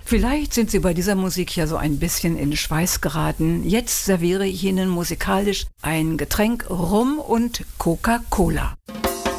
Vielleicht sind Sie bei dieser Musik ja so ein bisschen in Schweiß geraten. Jetzt serviere ich Ihnen musikalisch ein Getränk Rum und Coca-Cola.